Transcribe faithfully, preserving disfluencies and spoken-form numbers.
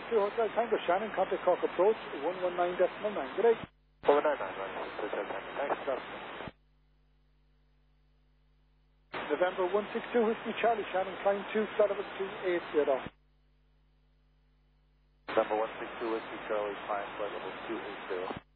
two Hotel Tango Shannon, contact Cork approach one one nine decimal nine. Good day. one nine nine one, Hotel Tango. Thanks. November one six two Whiskey Charlie Shannon, climb two, flight level two eight zero. November one six two Whiskey Charlie, climb flight level two eight zero.